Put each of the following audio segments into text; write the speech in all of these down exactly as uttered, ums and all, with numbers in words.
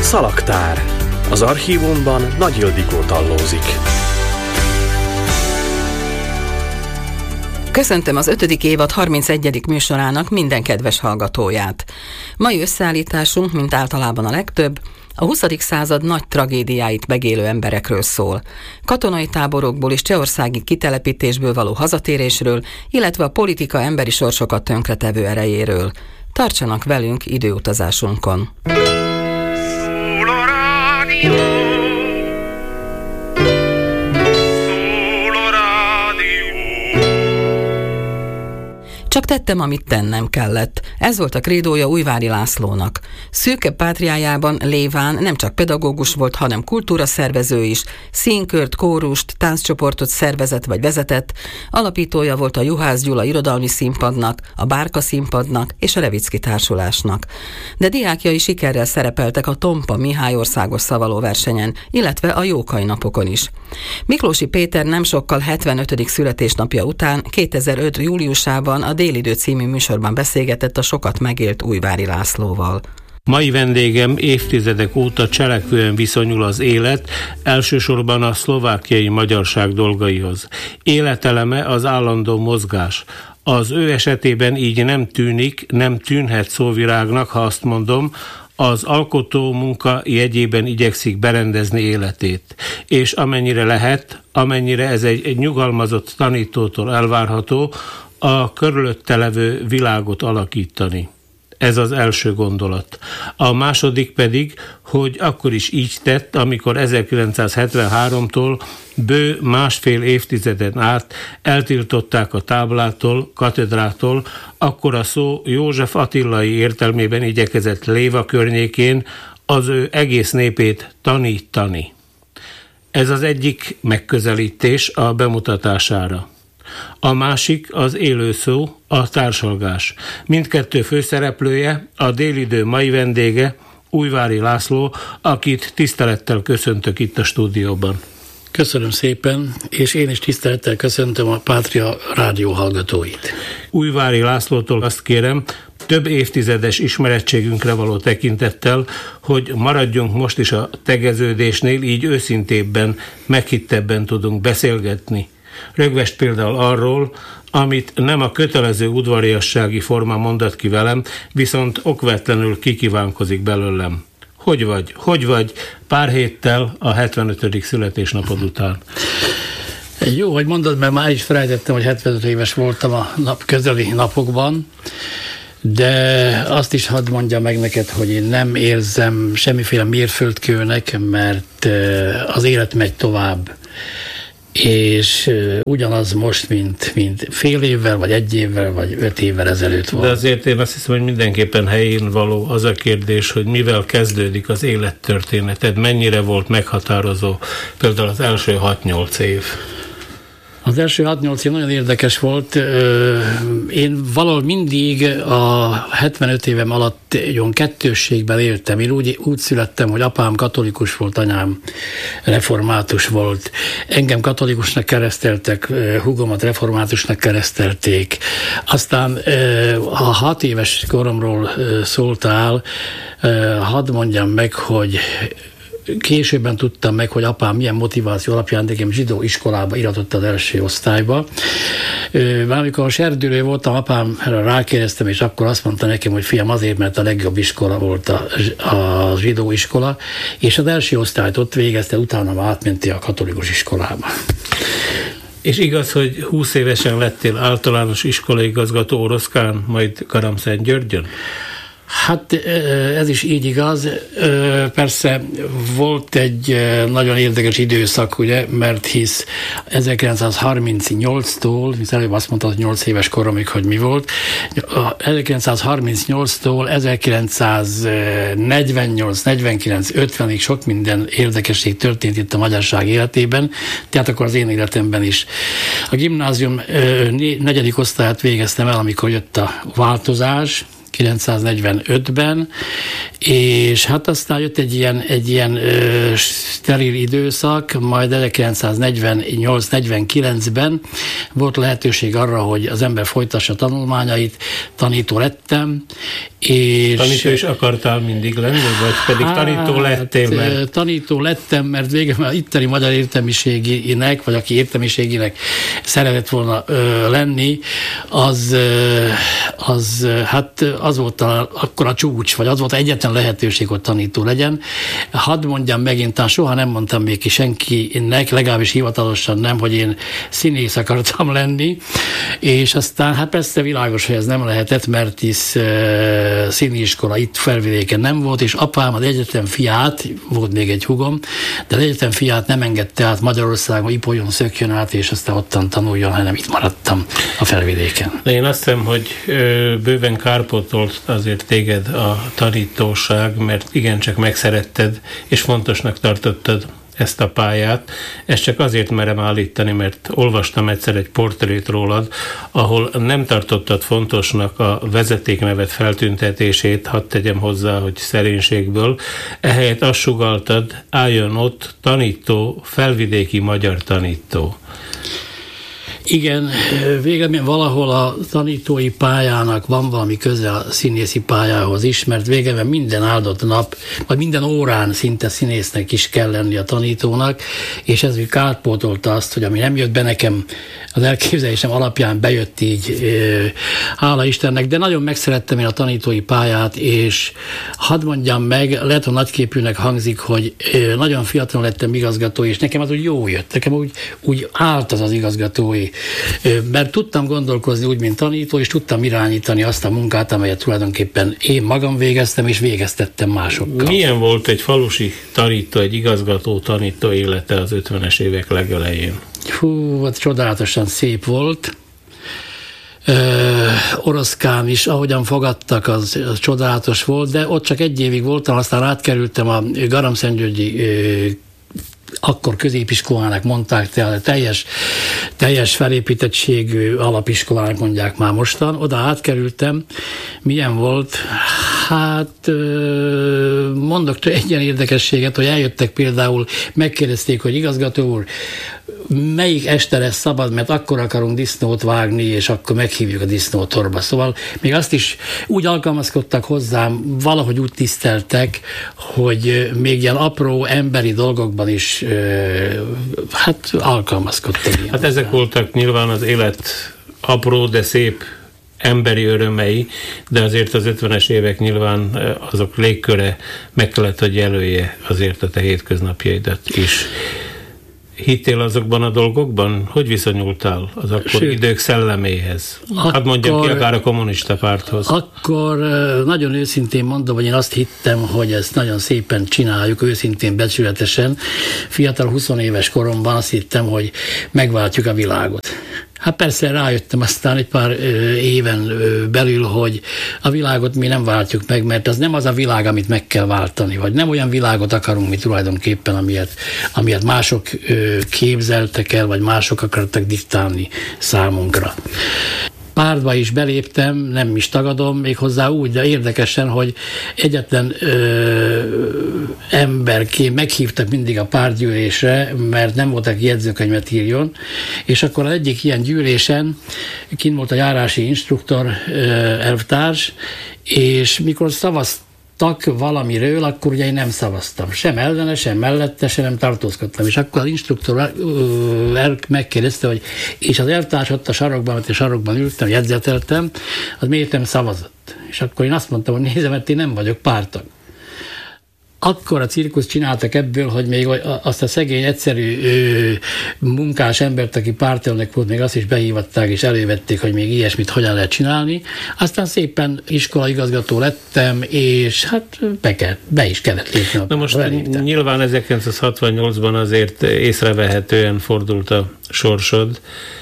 Szalagtár. Az archívumban Nagy Ildikó tallózik. Köszöntöm az ötödik évad harmincegyedik műsorának minden kedves hallgatóját. Mai összeállításunk, mint általában a legtöbb, a huszadik század nagy tragédiáit megélő emberekről szól. Katonai táborokból és csehországi kitelepítésből való hazatérésről, illetve a politika emberi sorsokat tönkretevő erejéről. Tartsanak velünk időutazásunkon. Szól a rádió, szól a rádió. Csak tettem, amit tennem kellett. Ez volt a krédója Újvári Lászlónak. Szűke pátriájában léván nem csak pedagógus volt, hanem kultúraszervező is, színkört, kórust, tánccsoportot szervezett vagy vezetett, alapítója volt a Juhász Gyula irodalmi színpadnak, a Bárka színpadnak és a Levicki társulásnak. De diákjai sikerrel szerepeltek a Tompa Mihály országos szavalóversenyen, illetve a Jókai napokon is. Miklósi Péter nem sokkal hetvenötödik születésnapja után kétezer-öt júliusában a Délidő című műsorban beszélgetett a sokat megélt Újvári Lászlóval. Mai vendégem évtizedek óta cselekvően viszonyul az élet, elsősorban a szlovákiai magyarság dolgaihoz. Életeleme az állandó mozgás. Az ő esetében így nem tűnik, nem tűnhet szóvirágnak, ha azt mondom, az alkotó munka jegyében igyekszik berendezni életét. És amennyire lehet, amennyire ez egy, egy nyugalmazott tanítótól elvárható, a körülötte levő világot alakítani. Ez az első gondolat. A második pedig, hogy akkor is így tett, amikor ezerkilencszázhetvenháromtól bő másfél évtizeden át eltiltották a táblától, katedrától, akkor a szó József Attilai értelmében igyekezett Léva környékén az ő egész népét tanítani. Ez az egyik megközelítés a bemutatására. A másik az élőszó, a társalgás. Mindkettő főszereplője, a Délidő mai vendége, Újvári László, akit tisztelettel köszöntök itt a stúdióban. Köszönöm szépen, és én is tisztelettel köszöntöm a Pátria rádió hallgatóit. Újvári Lászlótól azt kérem, több évtizedes ismerettségünkre való tekintettel, hogy maradjunk most is a tegeződésnél, így őszintébben, meghittebben tudunk beszélgetni. Rögvest például arról, amit nem a kötelező udvariassági forma mondat ki velem, viszont okvetlenül kikívánkozik belőlem. Hogy vagy? Hogy vagy pár héttel a hetvenötödik születésnapod után? Jó, hogy mondod, mert már is felejtettem, hogy hetvenöt éves voltam a nap közeli napokban, de azt is hadd mondja meg neked, hogy én nem érzem semmiféle mérföldkőnek, mert az élet megy tovább. És ugyanaz most, mint, mint fél évvel, vagy egy évvel, vagy öt évvel ezelőtt volt. De azért én azt hiszem, hogy mindenképpen helyén való az a kérdés, hogy mivel kezdődik az élettörténeted, mennyire volt meghatározó például az első hat-nyolc év. Az első hat-nyolc év nagyon érdekes volt. Én valahol mindig a hetvenöt évem alatt olyan kettősségben éltem. Én úgy, úgy születtem, hogy apám katolikus volt, anyám református volt. Engem katolikusnak kereszteltek, húgomat reformátusnak keresztelték. Aztán, ha hat éves koromról szóltál, hadd mondjam meg, hogy későbben tudtam meg, hogy apám milyen motiváció alapján nekem zsidó iskolába iratott az első osztályba. Már amikor serdülő voltam, apám rákérdeztem, és akkor azt mondta nekem, hogy fiam, azért, mert a legjobb iskola volt a, a zsidó iskola, és az első osztályt ott végezte, utána átmenti a katolikus iskolába. És igaz, hogy húsz évesen lettél általános iskolaigazgató Oroszkán, majd Karamszentgyörgyön? Hát ez is így igaz. Persze volt egy nagyon érdekes időszak, ugye, mert hisz ezerkilencszázharmincnyolctól, mint előbb azt mondtad, hogy nyolc éves koromig, hogy mi volt, ezerkilencszázharmincnyolctól ezerkilencszáznegyvennyolc, negyvenkilenc, ötvenig sok minden érdekesség történt itt a magyarság életében, tehát akkor az én életemben is. A gimnázium negyedik osztályát végeztem el, amikor jött a változás, ezerkilencszáznegyvenötben, és hát aztán jött egy ilyen, egy ilyen ö, steril időszak, majd ezerkilencszáznegyvennyolc negyvenkilencben volt lehetőség arra, hogy az ember folytassa tanulmányait, tanító lettem, és... Tanító is akartál mindig lenni, vagy pedig hát, tanító lettél? Mert... Tanító lettem, mert végül az itteni magyar értelmiséginek, vagy aki értelmiséginek szeretett volna ö, lenni, az, ö, az, hát az volt a, akkor a csúcs, vagy az volt egyetlen lehetőség, hogy tanító legyen. Hadd mondjam megint, tehát soha nem mondtam még ki senkinek, legalábbis hivatalosan nem, hogy én színész akartam lenni, és aztán hát persze világos, hogy ez nem lehetett, mert is ö, színiiskola itt Felvidéken nem volt, és apám az egyetem fiát, volt még egy húgom, de az egyetem fiát nem engedte át Magyarországon, ipoljon, szökjön át, és aztán ottan tanuljon, hanem itt maradtam a Felvidéken. De én azt hiszem, hogy ö, bőven kárpótolt azért téged a tanítóság, mert igencsak megszeretted, és fontosnak tartottad ezt a pályát. Ezt csak azért merem állítani, mert olvastam egyszer egy portrét rólad, ahol nem tartottad fontosnak a vezetéknevet feltüntetését, hadd tegyem hozzá, hogy szerénységből. Ehelyett azt sugalltad, álljon ott tanító, felvidéki magyar tanító. Igen, végül valahol a tanítói pályának van valami köze a színészi pályához is, mert végül minden áldott nap, vagy minden órán szinte színésznek is kell lenni a tanítónak, és ez kárpótolta azt, hogy ami nem jött be nekem, az elképzelésem alapján bejött így, hála Istennek, de nagyon megszerettem én a tanítói pályát, és hadd mondjam meg, lehet, hogy nagyképűnek hangzik, hogy nagyon fiatalon lettem igazgató, és nekem az úgy jó jött, nekem úgy, úgy állt az az igazgatói, mert tudtam gondolkozni úgy, mint tanító, és tudtam irányítani azt a munkát, amelyet tulajdonképpen én magam végeztem, és végeztettem másokkal. Milyen volt egy falusi tanító, egy igazgató tanító élete az ötvenes évek legelején? Hú, hát csodálatosan szép volt. Ö, Oroszkán is, ahogyan fogadtak, az, az csodálatos volt, de ott csak egy évig voltam, aztán átkerültem a Garamszentgyörgyi akkor középiskolának mondták, tehát teljes, teljes felépítettségű alapiskolának mondják már mostan. Oda átkerültem. Milyen volt? Hát mondok egy ilyen érdekességet, hogy eljöttek például, megkérdezték, hogy igazgató úr, melyik este lesz szabad, mert akkor akarunk disznót vágni, és akkor meghívjuk a disznótorba. Szóval még azt is úgy alkalmazkodtak hozzám, valahogy úgy tiszteltek, hogy még ilyen apró emberi dolgokban is hát alkalmazkodtak. Hát ezek hozzá. Voltak nyilván az élet apró, de szép emberi örömei, de azért az ötvenes évek nyilván azok légköre meg kellett, hogy jelölje azért a te hétköznapjaidat is. Hittél azokban a dolgokban? Hogy viszonyultál az akkor Sőt, idők szelleméhez? Akkor, hát mondjam ki, akár a kommunista párthoz. Akkor nagyon őszintén mondom, hogy én azt hittem, hogy ezt nagyon szépen csináljuk, őszintén, becsületesen. Fiatal huszonéves koromban azt hittem, hogy megváltjuk a világot. Hát persze rájöttem aztán egy pár ö, éven ö, belül, hogy a világot mi nem váltjuk meg, mert az nem az a világ, amit meg kell váltani, vagy nem olyan világot akarunk mi tulajdonképpen, amilyet, amilyet mások ö, képzeltek el, vagy mások akartak diktálni számunkra. Pártba is beléptem, nem is tagadom, méghozzá úgy, de érdekesen, hogy egyetlen ö, emberként meghívtak mindig a pártgyűlésre, mert nem volt, aki jegyzőkönyvet írjon, és akkor az egyik ilyen gyűlésen kint volt a járási instruktor, ö, elvtárs, és mikor szavaztak valamiről, akkor ugye én nem szavaztam. Sem ellene, sem mellette, sem nem tartózkodtam. És akkor az instruktor megkérdezte, hogy és az elvtárs ott a sarokban, ott a sarokban ültem, jegyzeteltem, az miért nem szavazott? És akkor én azt mondtam, hogy nézem, mert én nem vagyok pártag. Akkor a cirkusz csináltak ebből, hogy még azt a szegény, egyszerű ö, munkás embert, aki pártelnök volt, még azt is behívatták, és elővették, hogy még ilyesmit hogyan lehet csinálni. Aztán szépen iskolaigazgató lettem, és hát be, kell, be is kellett lépni. Na most beléptem. Nyilván ezerkilencszázhatvannyolcban azért észrevehetően fordult a sorsod.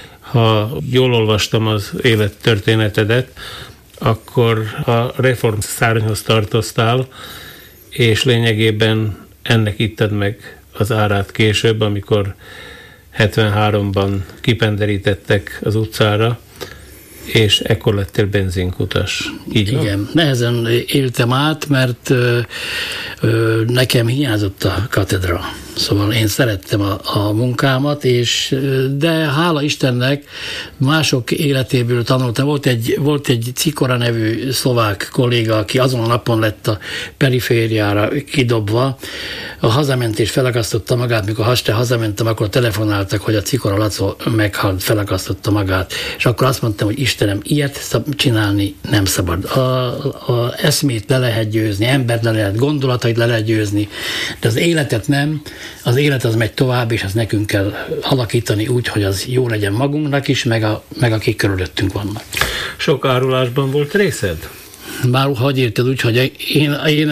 Ha jól olvastam az élettörténetedet, akkor a reform szárnyhoz tartoztál, és lényegében ennek itted meg az árát később, amikor hetvenháromban kipenderítettek az utcára, és ekkor lettél benzinkutas. Így Igen, van? nehezen éltem át, mert ö, ö, nekem hiányzott a katedra. Szóval én szerettem a, a munkámat, és, de hála Istennek mások életéből tanultam. Volt egy, volt egy Cikora nevű szlovák kolléga, aki azon a napon lett a perifériára kidobva. A hazament és felakasztotta magát, mikor haste hazamentem, akkor telefonáltak, hogy a Cikora Laco meghalt, felakasztotta magát. És akkor azt mondtam, hogy Istenem, ilyet csinálni nem szabad. A, a eszmét le lehet győzni, embert le lehet, gondolatait le lehet győzni, de az életet nem. Az élet az megy tovább, és azt nekünk kell alakítani úgy, hogy az jó legyen magunknak is, meg, a, meg akik körülöttünk vannak. Sok árulásban volt részed? Már hogy érted úgy, hogy én, én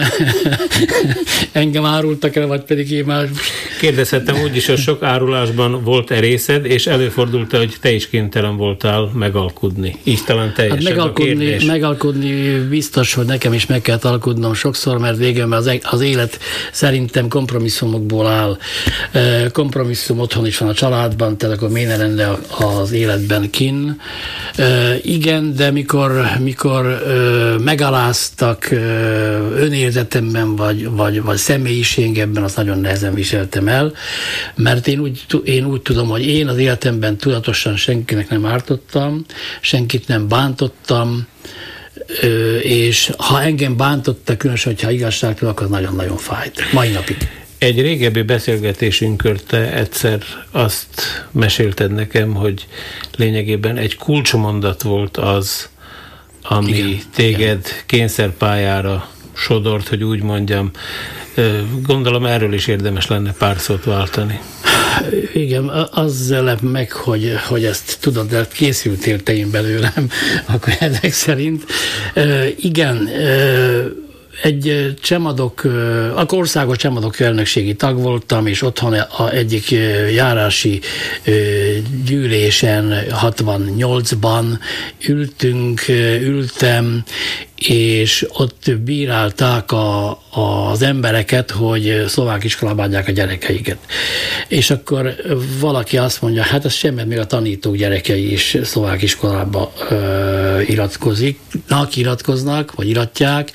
engem árultak el, vagy pedig én már... Kérdezhettem úgy is, hogy sok árulásban volt-e részed, és előfordult, hogy te is kénytelen voltál megalkudni. Így talán teljesen hát megalkudni, a kérdés. Megalkudni biztos, hogy nekem is meg kellett alkudnom sokszor, mert végül az, az élet szerintem kompromisszumokból áll. Kompromisszum otthon is van a családban, tehát akkor miért ne lenne az életben kin. Igen, de mikor, mikor megaláztak önérzetemben, vagy, vagy, vagy személyiségemben, azt nagyon nehezen viseltem el, mert én úgy, én úgy tudom, hogy én az életemben tudatosan senkinek nem ártottam, senkit nem bántottam, és ha engem bántottak, különösen, hogyha igazságtalan, akkor nagyon-nagyon fájt. Mai napig. Egy régebbi beszélgetésünkön te egyszer azt mesélted nekem, hogy lényegében egy kulcsmondat volt az, ami igen, téged igen. kényszerpályára sodort, hogy úgy mondjam. Gondolom erről is érdemes lenne pár szót váltani. Igen, az lep meg, hogy, hogy ezt tudod, de készültél te én belőlem, akkor ezek szerint. Igen, egy Csemadok, akkor országos Csemadok elnökségi tag voltam, és otthon a egyik járási gyűlésen hatvannyolcban ültünk, ültem, és ott bírálták a, az embereket, hogy szlovák iskolába adják a gyerekeiket. És akkor valaki azt mondja, hát ez semmi, még a tanítók gyerekei is szlovák iskolába ö, iratkozik, iratkoznak, vagy iratják,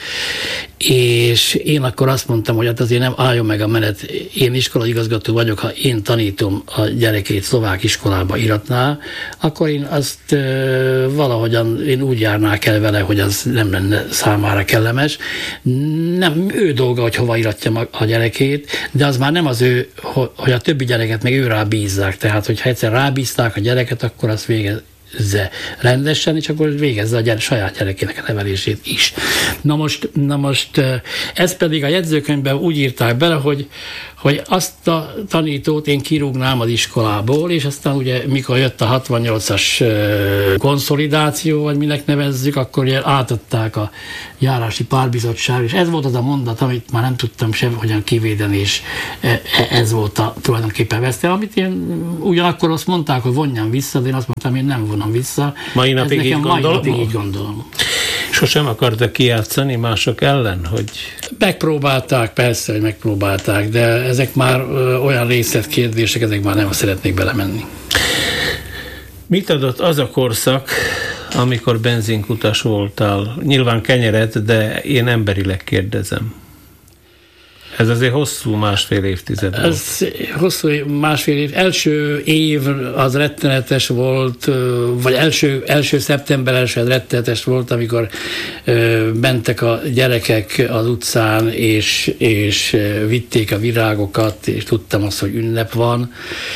és én akkor azt mondtam, hogy hát azért nem álljon meg a menet, én iskolaigazgató vagyok, ha én tanítom a gyerekét szlovák iskolába iratná, akkor én azt ö, valahogyan én úgy járnák el vele, hogy az nem lenne számára kellemes. Nem ő dolga, hogy hova iratja a gyerekét, de az már nem az ő, hogy a többi gyereket meg ő rábízzák. Tehát, hogyha egyszer rábízták a gyereket, akkor azt végezze rendesen, és akkor végezze a gyere, saját gyerekének a nevelését is. Na most, na most ez pedig a jegyzőkönyvben úgy írták bele, hogy hogy azt a tanítót én kirúgnám az iskolából, és aztán ugye mikor jött a hatvannyolcas konszolidáció, vagy minek nevezzük, akkor ugye átadták a járási párbizottság, és ez volt az a mondat, amit már nem tudtam sem hogyan kivédeni, és ez volt a tulajdonképpen veszte, amit én ugyanakkor azt mondták, hogy vonjam vissza, de én azt mondtam, én nem vonom vissza. Mai napig így mai napig így gondolom. Sosem akartak kijátszani mások ellen, hogy... Megpróbálták, persze, hogy megpróbálták, de ezek már ö, olyan részletkérdések, ezek már nem szeretnék belemenni. Mit adott az a korszak, amikor benzinkutas voltál? Nyilván kenyeret, de én emberileg kérdezem. Ez azért hosszú másfél évtized volt. Ez hosszú másfél év. Első év az rettenetes volt, vagy első, első szeptember első rettenetes volt, amikor mentek a gyerekek az utcán, és, és vitték a virágokat, és tudtam azt, hogy ünnep van.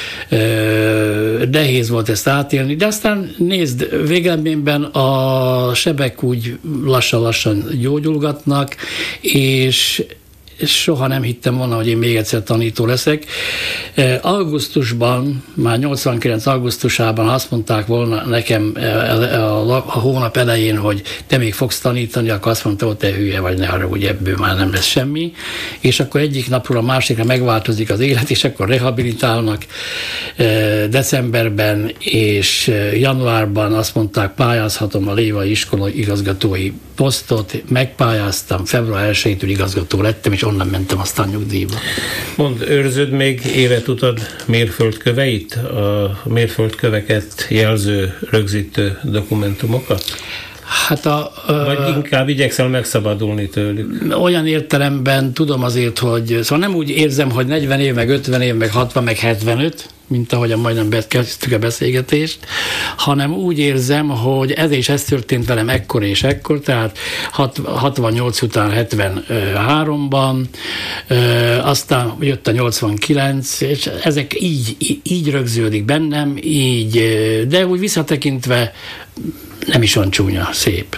Nehéz volt ezt átélni, de aztán nézd, végeredményben a sebek úgy lassan-lassan gyógyulgatnak, és soha nem hittem volna, hogy én még egyszer tanító leszek. Augusztusban, már nyolcvankilenc augusztusában azt mondták volna nekem a hónap elején, hogy te még fogsz tanítani, akkor azt mondta, hogy te hülye vagy, ne arra, hogy ebből már nem lesz semmi. És akkor egyik napról a másikra megváltozik az élet, és akkor rehabilitálnak decemberben, és januárban azt mondták, pályázhatom a Lévai iskola igazgatói posztot, megpályáztam, február elsejétől igazgató lettem, és onnan mentem aztán nyugdíjba. Mondd, őrzöd még életutad mérföldköveit, a mérföldköveket jelző, rögzítő dokumentumokat? Hát a, Vagy inkább igyekszel megszabadulni tőlük? Olyan értelemben tudom azért, hogy szóval nem úgy érzem, hogy negyven év, meg ötven év, meg hatvan, meg hetvenöt, mint ahogyan majdnem kezdtük a beszélgetést, hanem úgy érzem, hogy ez és ez történt velem ekkor és ekkor, tehát hatvannyolc után hetvenháromban, aztán jött a nyolcvankilenc, és ezek így, így rögződik bennem, így, de úgy visszatekintve nem is van csúnya, szép.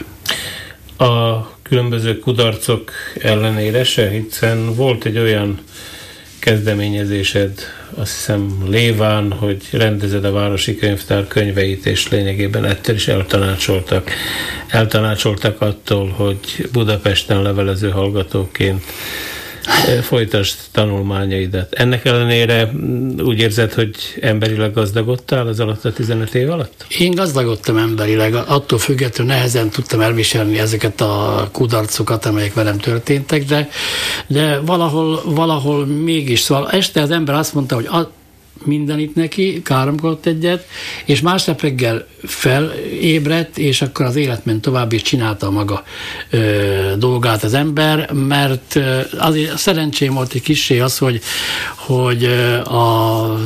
A különböző kudarcok ellenére se, hiszen volt egy olyan kezdeményezésed, azt hiszem Léván, hogy rendezed a Városi Könyvtár könyveit, és lényegében ettől is eltanácsoltak. Eltanácsoltak attól, hogy Budapesten levelező hallgatóként folytasd tanulmányaidat. Ennek ellenére úgy érzed, hogy emberileg gazdagodtál az alatt a tizenöt év alatt? Én gazdagodtam emberileg, attól függetlenül nehezen tudtam elviselni ezeket a kudarcokat, amelyek velem történtek, de, de valahol, valahol mégis. Szóval este az ember azt mondta, hogy a, mindenit neki, káromkodott egyet, és másnap reggel felébredt, és akkor az élet ment tovább, és csinálta a maga ö, dolgát az ember, mert ö, azért szerencsém volt egy kissé az, hogy, hogy a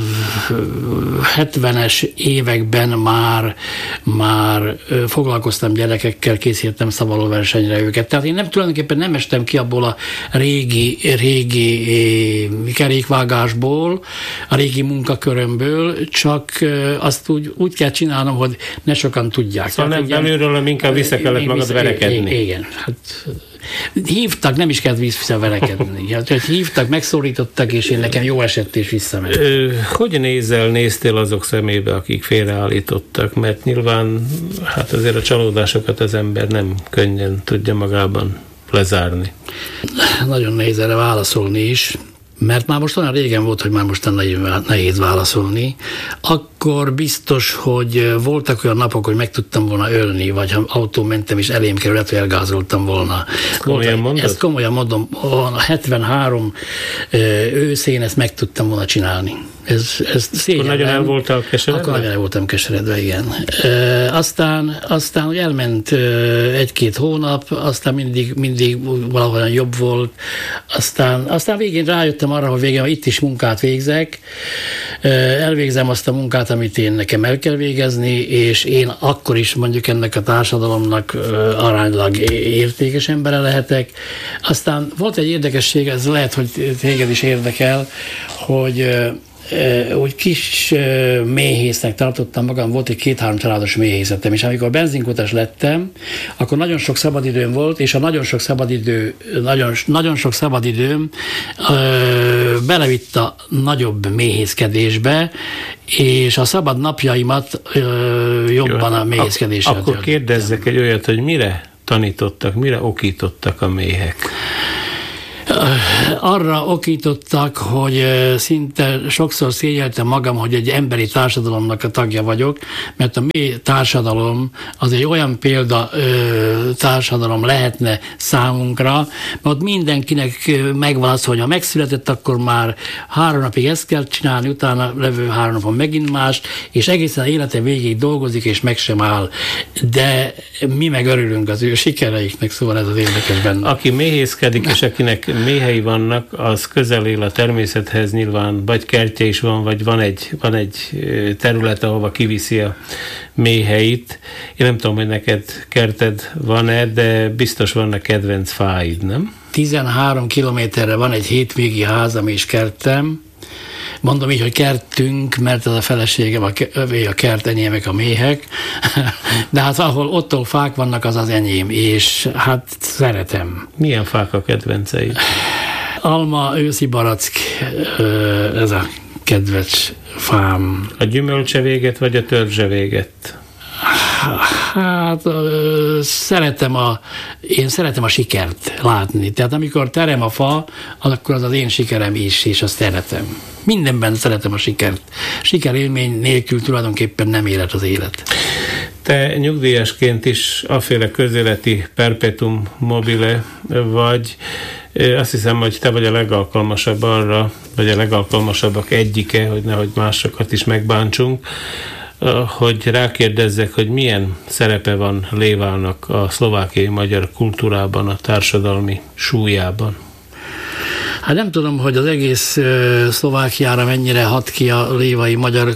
hetvenes években már, már foglalkoztam gyerekekkel, készítettem szavalóversenyre őket. Tehát én nem, tulajdonképpen nem estem ki abból a régi, régi kerékvágásból, a régi munkakörömből, csak azt úgy, úgy kell csinálnom, hogy ne sokan tudják. Szóval nem belülről, inkább vissza kellett magad vissza, verekedni. Igen, hát hívtak, nem is kellett visszaverekedni. Hát, hívtak, megszólítottak, és én nekem jó esett, és visszament. Hogy nézel, néztél azok szemébe, akik félreállítottak? Mert nyilván hát azért a csalódásokat az ember nem könnyen tudja magában lezárni. Nagyon nehéz erre válaszolni is, mert már most olyan régen volt, hogy már most nehéz válaszolni. Akkor biztos, hogy voltak olyan napok, hogy meg tudtam volna ölni, vagy ha autón mentem és elém kerül, lehet, hogy elgázoltam volna. Komolyan mondod? Ezt komolyan mondom, a hetvenhárom őszén ezt meg tudtam volna csinálni. Ez, ez szégyen. Akkor nagyon el voltál keseredve? Akkor nagyon el voltam keseredve, igen. E, aztán, aztán, hogy elment egy-két hónap, aztán mindig, mindig valahogyan jobb volt, aztán, aztán végén rájöttem arra, hogy végén itt is munkát végzek, elvégzem azt a munkát, amit én nekem el kell végezni, és én akkor is mondjuk ennek a társadalomnak aránylag értékes embere lehetek. Aztán volt egy érdekesség, ez lehet, hogy téged is érdekel, hogy úgy kis méhésznek tartottam magam, volt egy két-három családos méhészetem, és amikor benzinkutas lettem, akkor nagyon sok szabadidőm volt, és a nagyon sok szabadidő, nagyon, nagyon sok szabadidőm ö, belevitt a nagyobb méhészkedésbe, és a szabad napjaimat ö, jobban a méhészkedéssel Ak- Akkor kérdezzek egy olyat, hogy mire tanítottak, mire okítottak a méhek? Arra okítottak, hogy szinte sokszor szégyeltem magam, hogy egy emberi társadalomnak a tagja vagyok, mert a mi társadalom az egy olyan példa társadalom lehetne számunkra, mert ott mindenkinek megvan az, hogy ha megszületett, akkor már három napig ezt kell csinálni, utána levő három napon megint más, és egészen élete végéig dolgozik, és meg sem áll. De mi meg örülünk az ő sikereiknek, szóval ez az érdekes benne. Aki méhészkedik, és akinek méhei vannak, az közel él a természethez, nyilván vagy kertje is van, vagy van egy, van egy terület, ahova kiviszi a méheit. Én nem tudom, hogy neked kerted van-e, de biztos vannak kedvenc fáid, nem? tizenhárom kilométerre van egy hétvégi házam és kertem. Mondom így, hogy kertünk, mert ez a feleségem, a kert, enyémek a méhek, de hát ahol ottól fák vannak, az az enyém, és hát szeretem. Milyen fák a kedvenceid? Alma, őszi barack, ez a kedves fám. A gyümölcsevéget, vagy a törzsevéget? Hát ö, szeretem a, én szeretem a sikert látni. Tehát amikor terem a fa, akkor az az én sikerem is, és azt szeretem. Mindenben szeretem a sikert. Sikerélmény nélkül tulajdonképpen nem élet az élet. Te nyugdíjasként is aféle közéleti perpetuum mobile vagy. Azt hiszem, hogy te vagy a legalkalmasabb arra, vagy a legalkalmasabbak egyike, hogy nehogy másokat is megbántsunk, hogy rákérdezzek, hogy milyen szerepe van Lévának a szlovákiai magyar kultúrában, a társadalmi súlyában. Hát nem tudom, hogy az egész Szlovákiára mennyire hat ki a lévai magyar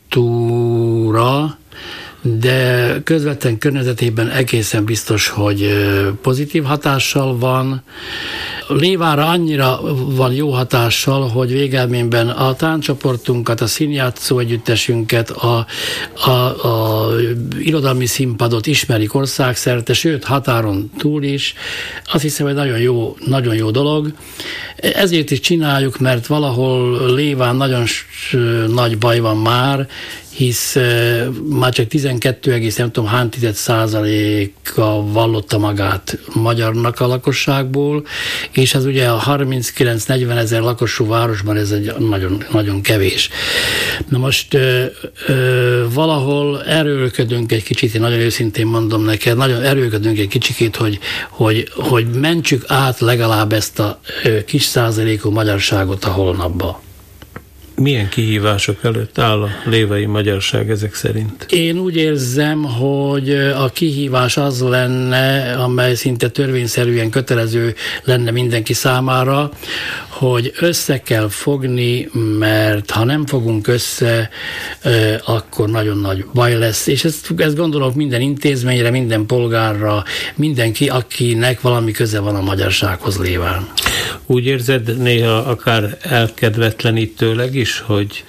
kultúra, de közvetlen környezetében egészen biztos, hogy pozitív hatással van. Lévára annyira van jó hatással, hogy végeredményben a tánccsoportunkat, a színjátszó együttesünket, a, a, a irodalmi színpadot ismerik országszerte, sőt határon túl is. Azt hiszem, hogy nagyon jó, nagyon jó dolog. Ezért is csináljuk, mert valahol Léván nagyon nagy baj van már, hisz uh, már csak tizenkettő egész nem tudom hány tized százaléka vallotta magát magyarnak a lakosságból, és ez ugye a harminckilenc-negyven ezer lakosú városban ez egy nagyon, nagyon kevés. Na most uh, uh, valahol erőlködünk egy kicsit, én nagyon őszintén mondom neked, nagyon erőlködünk egy kicsikét, hogy, hogy, hogy mentsük át legalább ezt a uh, kis százalékú magyarságot a holnapba. Milyen kihívások előtt áll a lévai magyarság ezek szerint? Én úgy érzem, hogy a kihívás az lenne, amely szinte törvényszerűen kötelező lenne mindenki számára, hogy össze kell fogni, mert ha nem fogunk össze, akkor nagyon nagy baj lesz. És ezt, ezt gondolok minden intézményre, minden polgárra, mindenki, akinek valami köze van a magyarsághoz Léván. Úgy érzed néha akár elkedvetlenítőleg is, hogy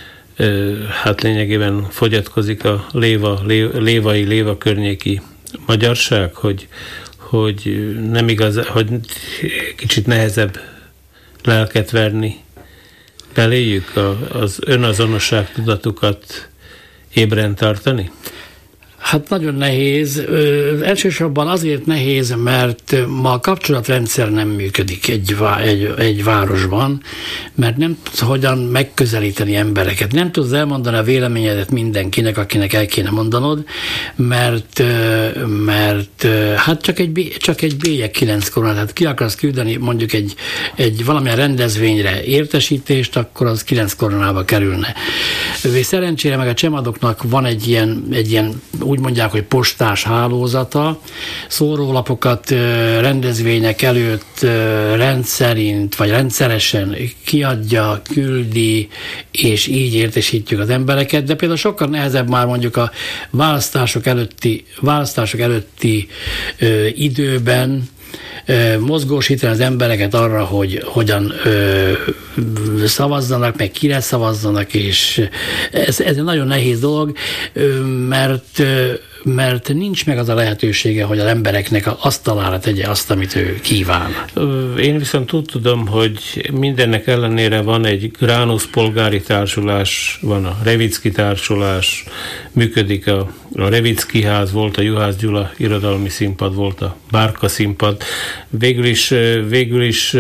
hát lényegében fogyatkozik a léva, lévai, léva környéki magyarság, hogy, hogy nem igaz, hogy kicsit nehezebb lelket verni beléjük, az önazonosság tudatukat ébren tartani? Hát nagyon nehéz. Ö, elsősorban azért nehéz, mert ma a kapcsolatrendszer nem működik egy, egy, egy városban, mert nem tudsz hogyan megközelíteni embereket. Nem tudsz elmondani a véleményedet mindenkinek, akinek el kéne mondanod, mert, mert hát csak egy, csak egy bélyeg kilenc korona, tehát ki akarsz küldeni mondjuk egy, egy valamilyen rendezvényre értesítést, akkor az kilenc koronába kerülne. Szerencsére meg a csemadoknak van egy ilyen, egy ilyen úgy mondják, hogy postás hálózata, szórólapokat rendezvények előtt rendszerint, vagy rendszeresen kiadja, küldi, és így értesítjük az embereket, de például sokkal nehezebb már mondjuk a választások előtti, választások előtti ö, időben mozgósítani az embereket arra, hogy hogyan ö, szavazzanak, meg kire szavazzanak, és ez, ez egy nagyon nehéz dolog, ö, mert, mert nincs meg az a lehetősége, hogy az embereknek az asztalára tegye azt, amit ő kíván. Én viszont úgy tudom, hogy mindennek ellenére van egy Gránusz polgári társulás, van a Revicki társulás, működik a, a Revicki ház, volt a Juhász Gyula irodalmi színpad, volt a Bárka színpad. Végül is, végül is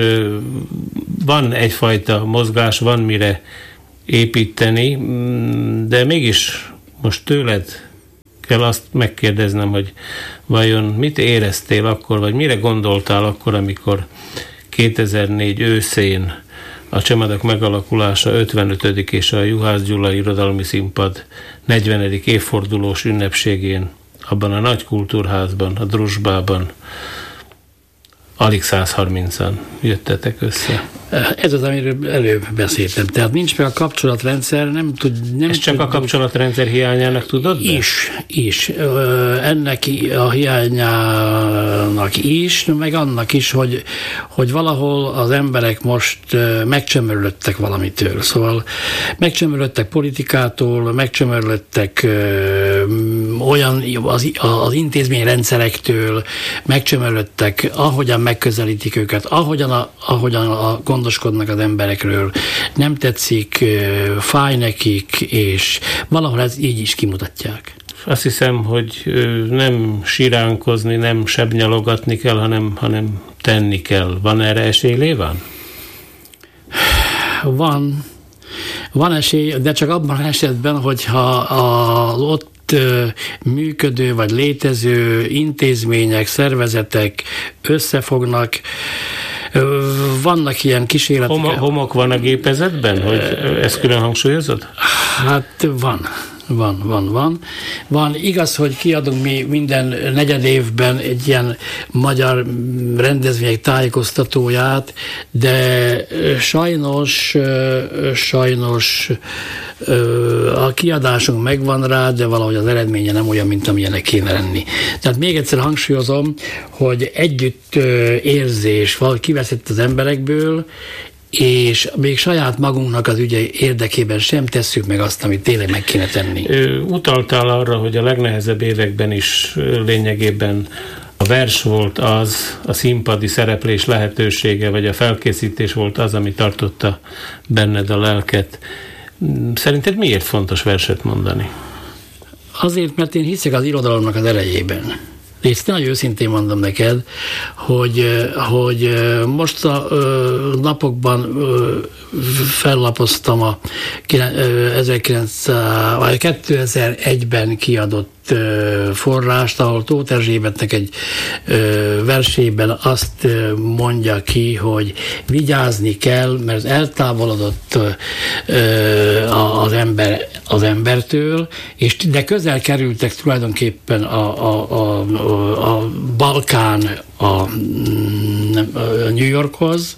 van egyfajta mozgás, van mire építeni, de mégis most tőled kell azt megkérdeznem, hogy vajon mit éreztél akkor, vagy mire gondoltál akkor, amikor kétezer-négy őszén a Csemadok megalakulása ötvenötödik és a Juhász Gyula irodalmi színpad negyvenedik évfordulós ünnepségén abban a nagy kultúrházban, a Druzsbában alig száz harmincan jöttetek össze. Ez az, amiről előbb beszéltem. Tehát nincs meg a kapcsolatrendszer, nem tud... Nem Ez csak tud, a kapcsolatrendszer hiányának tudod? Be? Is, is. Ennek a hiányának is, meg annak is, hogy, hogy valahol az emberek most megcsömörlöttek valamitől. Szóval megcsömörlöttek politikától, megcsömörlöttek olyan az, az intézményrendszerektől, megcsömörlöttek, ahogyan megközelítik őket, ahogyan a, ahogyan a gondoskodnak az emberekről, nem tetszik, fáj nekik, és valahol ez így is kimutatják. Azt hiszem, hogy nem siránkozni, nem sebnyalogatni kell, hanem, hanem tenni kell. Van erre esély Léván? Van. Van esély, de csak abban az esetben, hogyha az ott működő vagy létező intézmények, szervezetek összefognak. Vannak ilyen kísérletek. Hom- homok van a gépezetben, hogy ezt külön hangsúlyozod? Hát van. Van, van, van. Van. Igaz, hogy kiadunk mi minden negyed évben egy ilyen magyar rendezvények tájékoztatóját, de sajnos, sajnos a kiadásunk megvan rá, de valahogy az eredménye nem olyan, mint amilyenek kéne lenni. Tehát még egyszer hangsúlyozom, hogy együtt érzés valahogy kiveszett az emberekből, és még saját magunknak az ügye érdekében sem tesszük meg azt, amit tényleg meg kéne tenni. Utaltál arra, hogy a legnehezebb években is lényegében a vers volt az, a színpadi szereplés lehetősége, vagy a felkészítés volt az, ami tartotta benned a lelket. Szerinted miért fontos verset mondani? Azért, mert én hiszek az irodalomnak az erejében. És nagyon őszintén mondom neked, hogy, hogy most a napokban fellapoztam a kétezer-egyben kiadott forrást, ahol Tóth Erzsébetnek egy versében azt mondja ki, hogy vigyázni kell, mert eltávolodott az ember az embertől, és de közel kerültek tulajdonképpen a, a, a, a Balkán a, a New Yorkhoz,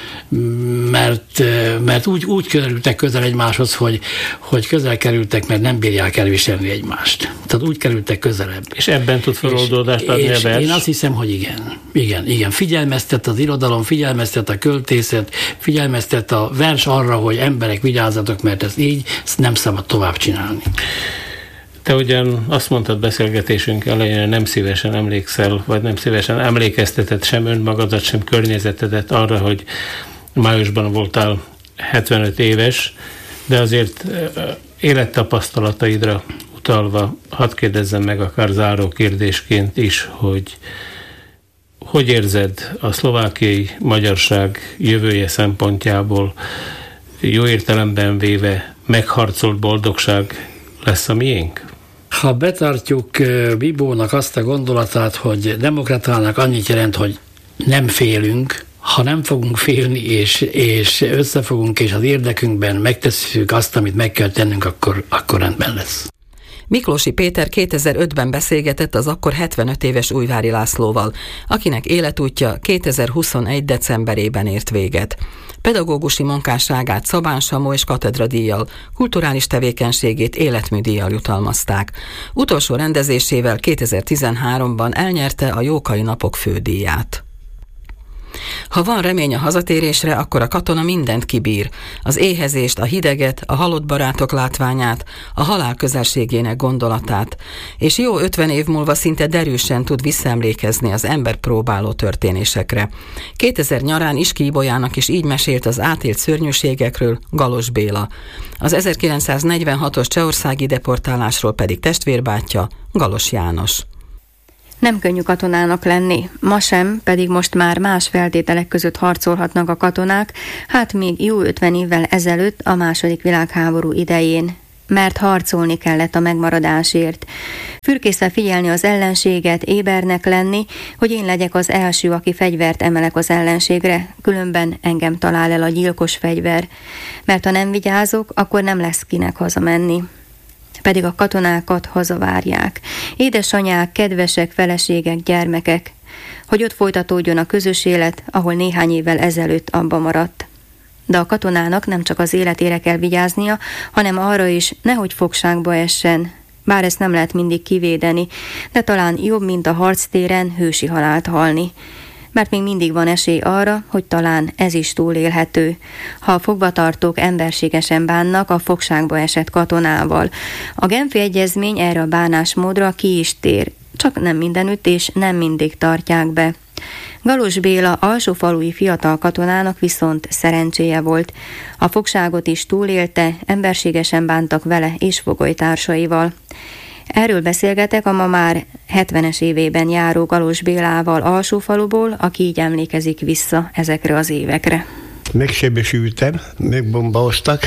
mert, mert úgy, úgy kerültek közel egymáshoz, hogy, hogy közel kerültek, mert nem bírják elviselni egymást. Tehát úgy kerültek közelebb. És ebben tud feloldódást adni a vers? Én azt hiszem, hogy igen. Igen, igen. Figyelmeztet az irodalom, figyelmeztet a költészet, figyelmeztet a vers arra, hogy emberek vigyázzatok, mert ez így ezt nem szabad tovább csinálni. Te ugyan azt mondtad beszélgetésünk elején, nem szívesen emlékszel, vagy nem szívesen emlékezteted sem önmagadat, sem környezetedet arra, hogy májusban voltál hetvenöt éves, de azért élettapasztalataidra utalva, hadd kérdezzem meg akár záró kérdésként is, hogy hogy érzed a szlovákiai magyarság jövője szempontjából, jó értelemben véve megharcolt boldogság lesz a miénk? Ha betartjuk Bibónak azt a gondolatát, hogy demokratának annyit jelent, hogy nem félünk, ha nem fogunk félni, és, és összefogunk, és az érdekünkben megtesszük azt, amit meg kell tennünk, akkor, akkor rendben lesz. Miklósi Péter kétezer-ötben beszélgetett az akkor hetvenöt éves Újvári Lászlóval, akinek életútja kétezer-huszonegy decemberében ért véget. Pedagógusi munkásságát Szabán Samó és katedradíjjal, kulturális tevékenységét életműdíjjal jutalmazták. Utolsó rendezésével kétezer-tizenháromban elnyerte a Jókai Napok fődíját. Ha van remény a hazatérésre, akkor a katona mindent kibír. Az éhezést, a hideget, a halott barátok látványát, a halál közelségének gondolatát, és jó ötven év múlva szinte derűsen tud visszaemlékezni az ember próbáló történésekre. kétezer nyarán Iskíbolyának is így mesélt az átélt szörnyűségekről Galos Béla. Az ezerkilencszáznegyvenhatos csehországi deportálásról pedig testvérbátyja Galos János. Nem könnyű katonának lenni, ma sem, pedig most már más feltételek között harcolhatnak a katonák, hát még jó ötven évvel ezelőtt a második világháború idején. Mert harcolni kellett a megmaradásért. Fürkészve figyelni az ellenséget, ébernek lenni, hogy én legyek az első, aki fegyvert emelek az ellenségre, különben engem talál el a gyilkos fegyver. Mert ha nem vigyázok, akkor nem lesz kinek hazamenni. Pedig a katonákat hazavárják. Édesanyák, kedvesek, feleségek, gyermekek, hogy ott folytatódjon a közös élet, ahol néhány évvel ezelőtt abba maradt. De a katonának nem csak az életére kell vigyáznia, hanem arra is, nehogy fogságba essen. Bár ezt nem lehet mindig kivédeni, de talán jobb, mint a harctéren hősi halált halni. Mert még mindig van esély arra, hogy talán ez is túlélhető, ha a fogvatartók emberségesen bánnak a fogságba esett katonával. A Genfi Egyezmény erre a bánásmódra ki is tér, csak nem mindenütt és nem mindig tartják be. Galos Béla alsófalui fiatal katonának viszont szerencséje volt. A fogságot is túlélte, emberségesen bántak vele és fogolytársaival. Erről beszélgetek a ma már hetvenes évében járó Galos Bélával Alsófaluból, aki így emlékezik vissza ezekre az évekre. Megsebesültem, megbombaoztak,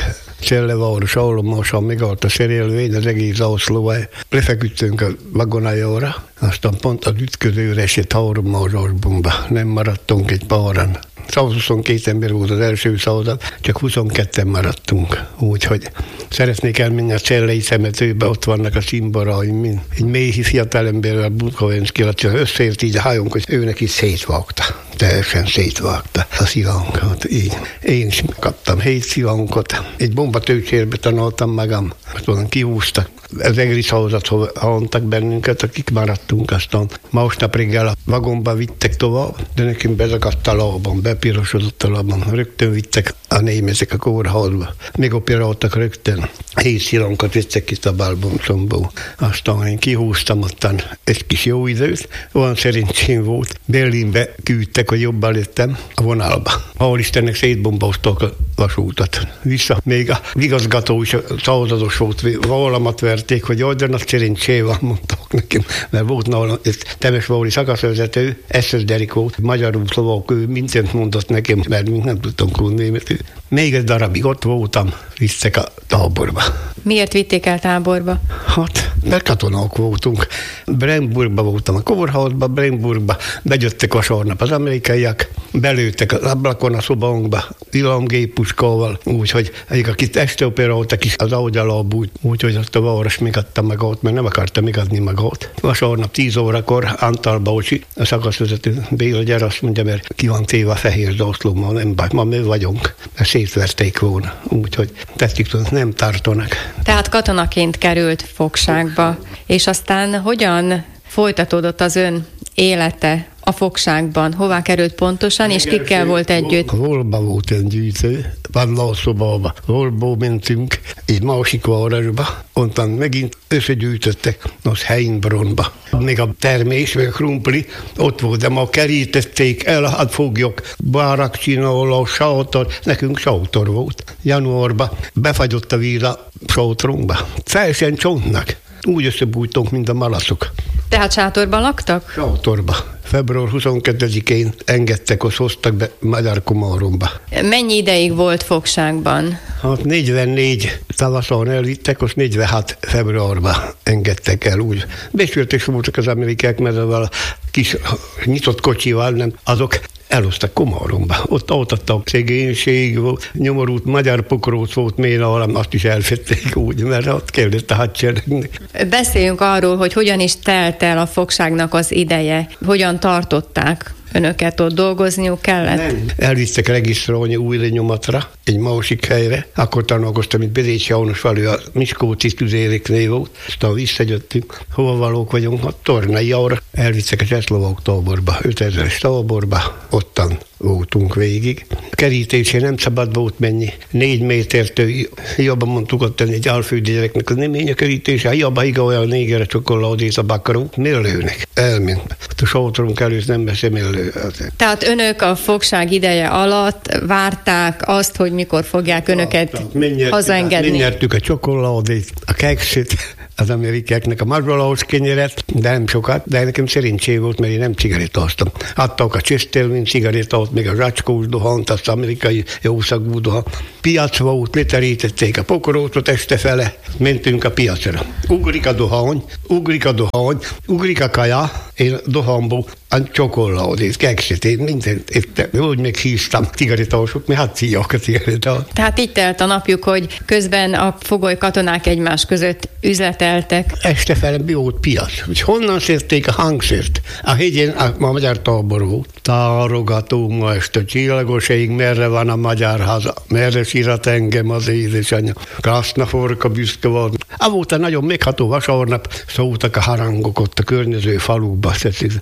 Cselleváros, Allomosan megállt a szerelvény, az egész Auszló. Lefeküdtünk a vagonájóra, aztán pont az ütközőre esett három bomba. Nem maradtunk egy páran. százhuszonkettő ember volt az első század, csak huszonketten maradtunk. Úgyhogy szeretnék elmenni a Csellei szemetőbe, ott vannak a színbaraim. Egy mély fiatalemberrel, Bukovenszki Laci összeért így a hajunk, hogy őnek is szétvágta. Teljesen szétvágta a szívánkat. Így. Én is kaptam hét szívánkot. Egy bombatőcsérbe tanultam magam. Azt mondom, kihúztak. Az egri százat halontak bennünket, akik maradtunk, aztán másnap reggel a vagomba vittek tovább, de nekünk bezakadt a lábam, bepirosodott a lábam. Rögtön vittek a németek a kórházba. Még operáltak rögtön. Hét szilánkat vittek itt a Balboncomból. Aztán én kihúztam ottan egy kis jó időt, olyan szerencsém volt. Berlinbe küldtek, hogy jobban lettem a vonalba. Hál' Istennek szétbombáztak a vasútat. Vissza még a igazgató is százados volt, vallamat verték, hogy jaj, de nagy szerencsé van, mondtak nekem, mert volt nálam Temesvári szakaszvezető, es es Derik volt, magyarul, szlovák, ő mindent mondott nekem, mert mi nem tudtam németül. Még egy darabig ott voltam, vittek a táborba. Miért vitték el táborba? Hát, mert katonák voltunk. Bremburgba voltam a kórházba, Bremburgba, bejöttek vasárnap az amerikaiak, belőttek az ablakon a szobánkba, villámgéppuskával, úgyhogy akit este operáltak is, az agyalabújt, úgyhogy azt a város megadta magát, mert nem akarta megadni magát. Vasárnap tíz órakor Antal Baucsi, a szakaszvezető Béla, gyere, azt mondja, mert ki van téve a fehér zászlóban, nem baj, ma mi vagyunk, mert szétverték volna, úgyhogy tettük, hogy nem tartanak. Tehát katonaként került fogságba, és aztán hogyan folytatódott az ön élete a fogságban? Hová került pontosan, és kikkel volt együtt? Volba volt egy gyűjtő, Vanlászobába. Volból mentünk egy másik városba, onnan megint összegyűjtöttek az Heinbronba. Még a termés, meg a krumpli ott volt, de ma kerítették el, hát fogjuk, bárakcsináló, sátor, nekünk sátor volt. Januárban befagyott a víz a sátorunkba. Teljesen csontnak. Úgy összebújtunk, mint a malaszok. Tehát sátorban laktak? Sátorba. február huszonkettedikén engedtek, azt hoztak be Magyar Komáromba. Mennyi ideig volt fogságban? Hát negyvennégy tavaszon elvittek, azt negyvenhat februárban engedtek el úgy. Becsültek voltak az amerikák, mert a kis nyitott kocsival, nem, azok elhoztak Komáromba. Ott adtak szegénység, nyomorult magyar pokróc volt mélyre, azt is elfették úgy, mert ott kellett a hadseregnek. Beszéljünk arról, hogy hogyan is telt el a fogságnak az ideje, hogyan tartották önöket, ott dolgozniuk kellett? Nem. Elvisztek regisztrálni új lenyomatra, egy másik helyre. Akkor tanulkoztam, mint Bédécs János való, a Miskolci tüzéreknél volt. Aztán visszajöttünk. Hova valók vagyunk? A Tornai Jára. Elvisztek a csehszlovák táborba, ötezeres táborba. Ottan voltunk végig. A kerítésé nem szabad volt menni. Négy métertől hiába mondtuk ott egy alföldi gyereknek, az nem menj a kerítése, hiába higa olyan négere csokoládét a bakaró. Miért lőnek? Elment. A sátorunk előtt nem beszem elő. Tehát önök a fogság ideje alatt várták azt, hogy mikor fogják önöket hazaengedni? Mi nyertük a csokoládét, a kekszet, az amerikáknak a mazsolós kenyeret, de nem sokat, de nekem szerencsé volt, mert én nem cigarettáztam. Adtak a Csesztelvin cigarettát, meg a zacskós dohánt, azt amerikai jószagú dohánt. Piac volt, leterítették a pokorótot este fele, mentünk a piacra. Ugrik a dohány, ugrik a dohány, ugrik a kaja, én dohányból a csokoládét, kekszet, én mindent ettem. Úgy meghíztam cigarettások, mi hát szíjak a cigarettát. Tehát így telt a napjuk, hogy közben a fogoly katonák egymás között üzleteltek. Este fele volt piac, hogy honnan szedték a hangszert. A hegyen a, a magyar tábor volt. Tárogató ma este csillagoség, merre van a magyar haza, merre sírat engem az édesanyja. Krasznaforka büszke volt. A volt a nagyon megható vasárnap, szóltak a harangok ott a környező faluba,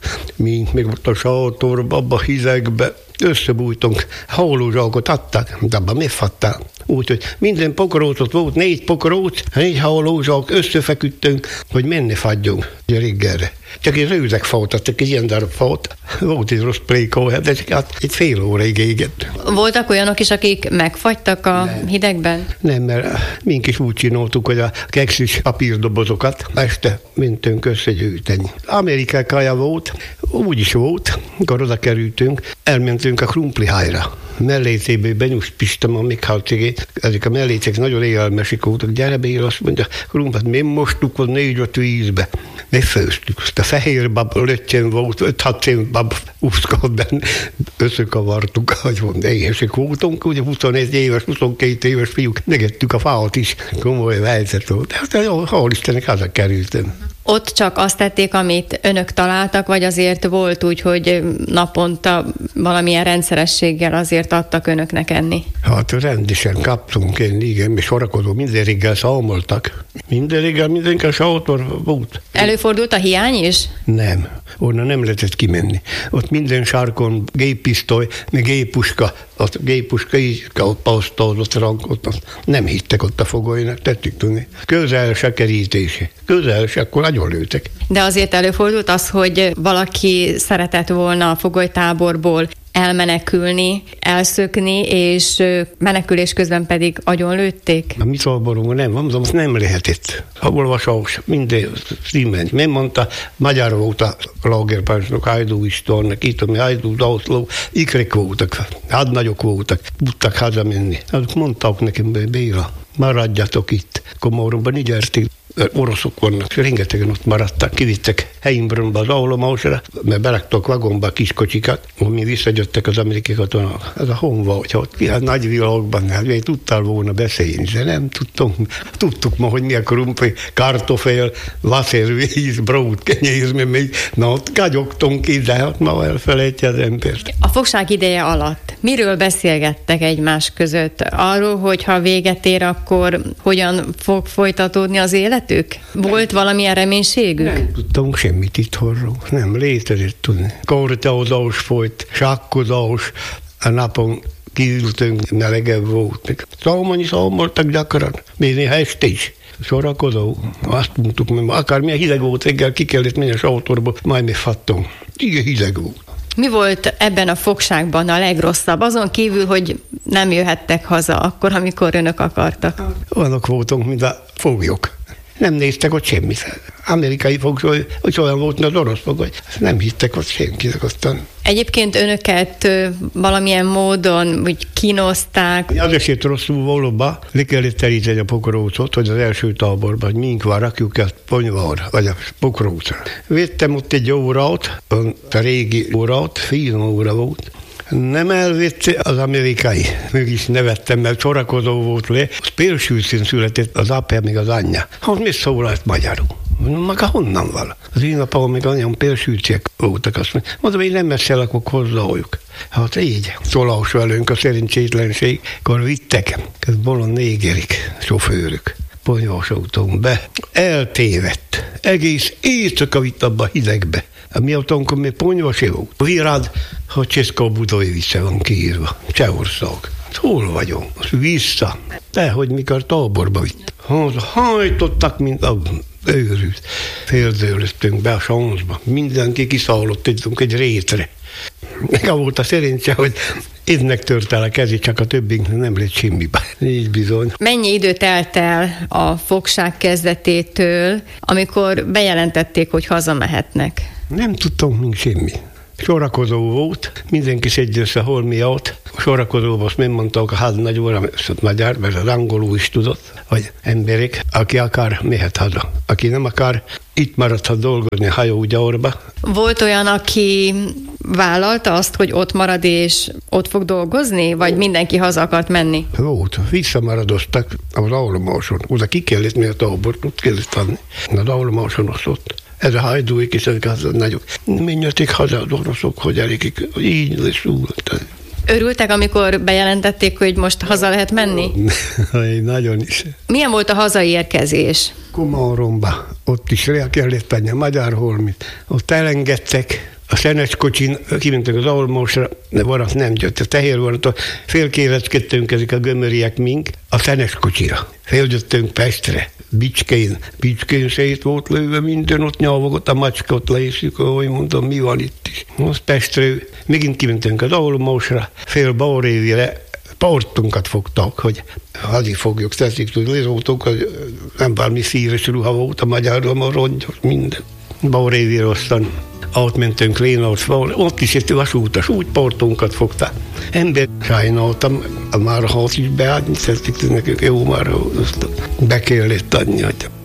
mint még ott a sátorba, abba a hizekbe. Összebújtunk, hálózsákot adtak, de abban megfattál. Úgyhogy minden pokorócot volt, négy pokoróc, négy hálózsák, összefeküdtünk, hogy menni fagyjunk reggelre. Csak egy rőzek fát, csak egy ilyen darab fát. Volt egy rossz plékó, de csak hát egy fél óraig égett. Voltak olyanok is, akik megfagytak a nem. hidegben? Nem, mert mink is úgy csináltuk, hogy a kekszis papírdobozokat este mentünk összegyűjteni. Amerikai kaja volt, úgy is volt, amikor oda kerültünk, elmentünk a krumplihányra. Mellétéből benyújtottam a Mikhail cégét, ezek a mellécek nagyon élelmesik voltak. Gyere Béla, azt mondja, Krumpát, mi mostuk a négy-öt vízbe. Mi főztük. Azt a fehér bab löccsen volt, öt-hat cent bab úszkod benne. Összekavartuk, hogy van, éhesek voltunk, ugye huszonegy éves, huszonkét éves fiúk, megettük a fát is. Komoly helyzet volt. De hál' Istennek hazakerültem. Ott csak azt tették, amit önök találtak, vagy azért volt úgy, hogy naponta valamilyen rendszerességgel azért adtak önöknek enni? Hát rendesen kaptunk én, igen, és sorakozó minden reggel számoltak. Minden reggel mindenki sátor volt. Előfordult a hiány is? Nem, onnan nem lehetett kimenni. Ott minden sarkon géppisztoly, meg géppuska, ott géppuska így pausztolott rankot. Nem hittek ott a fogolynak, tettük tudni. Közel se kerítése. Közel se, akkor nagyon lőtek. De azért előfordult az, hogy valaki szeretett volna a fogolytáborból elmenekülni, elszökni, és menekülés közben pedig agyonlőtték? A mi táborunkban nem, mondom, azt nem lehetett. Olvasós, minden szímen. Nem mondta, magyar volt a lágerparancsnok, Hajdú Istvánnak, itt, ami Hajdú Dászló, ikrek voltak, hadnagyok voltak, tudtak hazamenni. Azok mondtak nekem, Béla, maradjatok itt. Komoromban így érték. Oroszok vannak, rengetegen ott maradtak, kivittek Heimbrunba az állomásra, mert beraktak vagomba a kiskocsikat, mi visszagyöttek az amerikai katonák. Ez a honva, hogyha ott a nagy világban, hát tudtál volna beszélni, de nem tudtunk. Tudtuk ma, hogy mi a krumpli, kartofél, vasszervíz, brót, kenyér, mert még, na ott gagyogtunk ide, hát ma elfelejtje az embert. A fogság ideje alatt miről beszélgettek egymás között? Arról, hogy ha véget ér, akkor hogyan fog folytatódni az élet? Volt valamilyen reménységük? Nem tudtunk semmit itthonról. Nem létezett tudni. Korteozós folyt, sakkozós, a napon kiültünk, melegebb volt. Számolni számoltak gyakran, még néha este is. Sorakozó. Azt mondtuk, hogy akármilyen hideg volt reggel, ki kellett menni a sátorból, majd mi fattunk. Igen, hideg volt. Mi volt ebben a fogságban a legrosszabb? Azon kívül, hogy nem jöhettek haza akkor, amikor önök akartak. Olyanok voltunk, mint a foglyok. Nem néztek ott semmit. Amerikai fogoly, hogy olyan volt, mint az orosz fogoly. Nem hittek ott senkinek aztán. Egyébként önöket valamilyen módon úgy kínozták. Az eset rosszul valóban, le kellett teríteni a pokrócot, hogy az első táborban, hogy mink van, rakjuk el ponyvára, vagy a pokrócra. Vettem ott egy órát, a régi órát, film óra volt. Nem elvette az amerikai. Mégis nevettem, mert sorakozó volt le. Az Pélsülszín született az apja, még az anyja. Hát mi szólalt magyarul? Mondom, maga honnan vala? Az én apám, még anyám Pélsülciek voltak. Azt mondom, mondom, én nem messze lakok hozzájuk. Hát így. Szólás velünk a szerencsétlenség, akkor vittek. Ez bolond négerik, sofőrök. Ponyvás autón be. Eltévedt. Egész éjszaka vitt abba a hidegbe. A mi autónkon még ponyva se volt. A virád, ha Cseszka Budajovice van kiírva. Csehország. Hol vagyunk? Vissza. Dehogy mikor táborba vitt. Hajtottak, mint a őrült. Féldőlöztünk be a sanszba. Mindenki kiszállott egy rétre. Nekem volt a szerencse, hogy ennek tört el a kezi, csak a többinknek nem lett semmi baj. Így bizony. Mennyi idő telt el a fogság kezdetétől, amikor bejelentették, hogy hazamehetnek? Nem tudtam még semmi. Sorakozó volt, mindenki szedj össze hol miatt. A sorakozóban azt nem mondták a hadnagyúra, magyar, mert az angolul is tudott, hogy emberek, aki akar, mehet haza. Aki nem akar, itt maradhat dolgozni a hajógyárba. Volt olyan, aki vállalta azt, hogy ott marad és ott fog dolgozni, vagy mindenki haza akart menni? Volt, visszamaradoztak az állomáson. Oda ki kellett, mert a tábort ott kellett adni. Az állomáson az ott. Ez a hajdúik és ezek az nagyok. Menjetek haza az oroszok, hogy elég, így lesz úgy. Örültek, amikor bejelentették, hogy most haza lehet menni? Nagyon is. Milyen volt a hazaérkezés? Komáromba. Ott is rá kellett tenni a magyar holmit. Ott elengedtek. A szenes kocsin kimentek az almosra, de varat nem jött. A tehér vonaton félkéreckedtünk ezek a gömöriek mink a szenes kocsira. Féljöttünk Pestre, Bicskén. Bicskén se itt volt lőve minden, ott nyavogott a macskot leészük, ahogy mondom, mi van itt is. Most Pestről megint kimentünk az almosra, fél Baurévire, partunkat fogtak, hogy hazi fogjuk, teszik, hogy lezoltunk, hogy nem bármi szíves ruha volt a magyarban, a rongyos, minden. Baurévire aztán átmentünk Lénaut, ott is egy vasútas, úgy partunkat fogta. Ember sajnáltam, Már ha ott is beállni szeretik, nekünk jó már azt be kellett adni.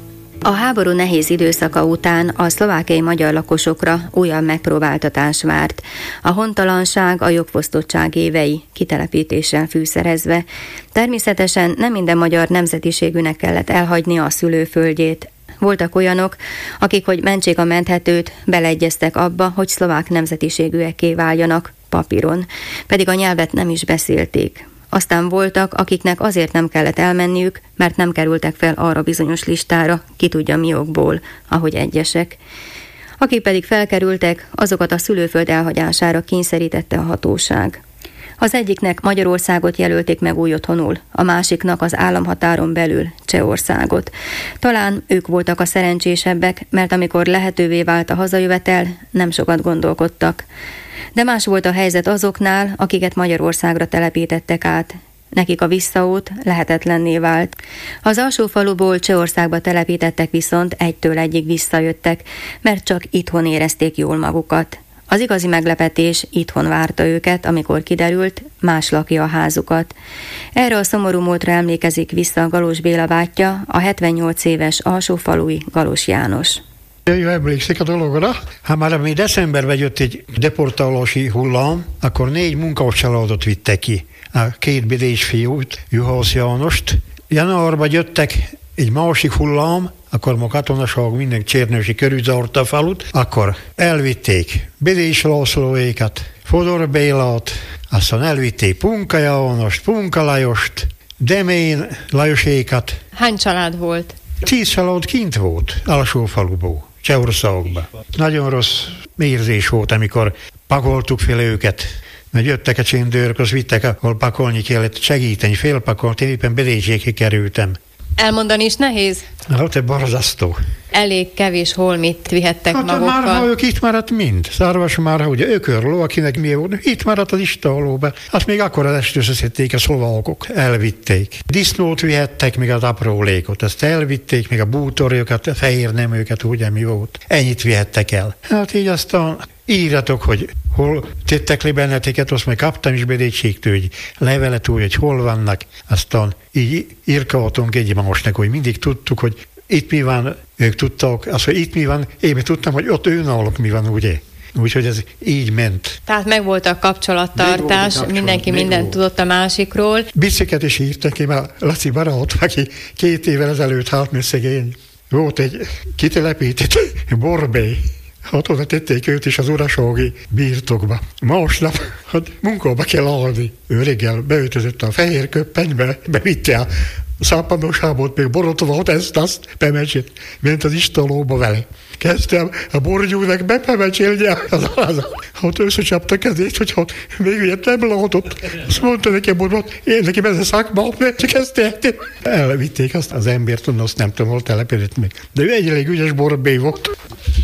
A háború nehéz időszaka után a szlovákiai magyar lakosokra újabb megpróbáltatás várt. A hontalanság, a jogfosztottság évei kitelepítéssel fűszerezve. Természetesen nem minden magyar nemzetiségűnek kellett elhagynia a szülőföldjét. Voltak olyanok, akik, hogy mentsék a menthetőt, beleegyeztek abba, hogy szlovák nemzetiségűekké váljanak papíron, pedig a nyelvet nem is beszélték. Aztán voltak, akiknek azért nem kellett elmenniük, mert nem kerültek fel arra bizonyos listára, ki tudja mi okból, ahogy egyesek. Akik pedig felkerültek, azokat a szülőföld elhagyására kényszerítette a hatóság. Az egyiknek Magyarországot jelölték meg új otthonul, a másiknak az államhatáron belül Csehországot. Talán ők voltak a szerencsésebbek, mert amikor lehetővé vált a hazajövetel, nem sokat gondolkodtak. De más volt a helyzet azoknál, akiket Magyarországra telepítettek át. Nekik a visszaút lehetetlenné vált. Az alsó faluból Csehországba telepítettek viszont egytől egyig visszajöttek, mert csak itthon érezték jól magukat. Az igazi meglepetés itthon várta őket, amikor kiderült, más lakja a házukat. Erre a szomorú múltra emlékezik vissza a Galós Béla bátyja, a hetvennyolc éves alsófalui Galós János. Jó, emlékszik a dologra? Hát már ami decemberben jött egy deportálási hullám, akkor négy munkaos családot vittek ki. A két bidés fiút, Juhász Jánost. Januárban jöttek egy másik hullám, akkor ma katonaság minden Csernősi körül zárta a falut, akkor elvitték Bidés Lászlóékat, Fodor Bélát, aztán elvitték Punka Jánost, Punka Lajost, Demén Lajosékat. Hány család volt? Tíz család kint volt, Alsófaluból, Csehországban. Nagyon rossz érzés volt, amikor pakoltuk fel őket, mert jöttek a csindőrök, az vittek, ahol pakolni kellett, segíteni, félpakolt, én éppen Bedécsékig kerültem. Elmondani is nehéz? Hát, borzasztó. Elég kevés holmit vihettek hát, magukkal. Hát már, ha ők itt maradt mind. Szarvas már, ugye ökörló, akinek mi volt, itt maradt az istálóban. Hát még akkor az est összeszedték a szlovákok, elvitték. Disznót vihettek, még az aprólékot, ezt elvitték, még a bútorjukat, a fehér neműket, ugye mi volt. Ennyit vihettek el. Hát így aztán írjatok, hogy hol tettek le benneteket, azt majd kaptam is Bedécségtől, hogy levelet úgy, hogy hol vannak. Aztán így írkáltunk egymásnak, hogy mindig tudtuk, hogy itt mi van, ők tudtak, azt, hogy itt mi van, én tudtam, hogy ott őnáluk mi van, ugye. Úgyhogy ez így ment. Tehát megvolt a kapcsolattartás, kapcsolat, mindenki mindent volt. Tudott a másikról. Biciklet is írtak, én a Laci barát, aki két évvel ezelőtt halt meg szegény. Volt egy kitelepített Borbély. Hát oda tették őt is az urasági birtokba. Másnap hát munkába kell állni. Ő reggel beöltözött a fehér köppenybe, bevitte a száppandosábot, még borotva, ezt-azt, bemecsét, ment az istálóba vele. Kezdtem a borgyúnak bepemecsélni az alázat. Hát összecsapta kezét, hogy hát még ilyet nem látott. Azt mondta nekem, hogy én nekem ez a szakma, mert csak ezt tehetem. Elvitték azt az embert, azt nem tudom, hol telepedett még. De ő egy elég ügyes borbély volt.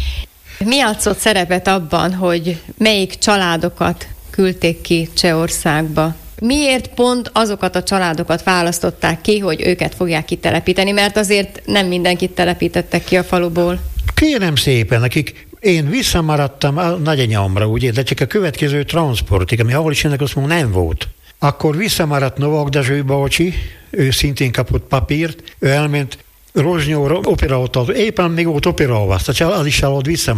Mi játszott szerepet abban, hogy melyik családokat küldték ki Csehországba? Miért pont azokat a családokat választották ki, hogy őket fogják kitelepíteni? Mert azért nem mindenkit telepítettek ki a faluból. Kérem szépen, akik én visszamaradtam a nagyanyámra, ugye, de csak a következő transportig, ami ahol is ennek azt mondom, nem volt. Akkor visszamaradt Novák Dezső bácsi, ő szintén kapott papírt, ő elment Rozsnyóra operálta, éppen még volt operálva, az is család vissza